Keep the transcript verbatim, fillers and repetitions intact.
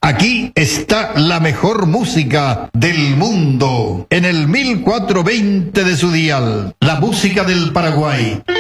Aquí está la mejor música del mundo, en el mil cuatrocientos veinte de su dial, la música del Paraguay.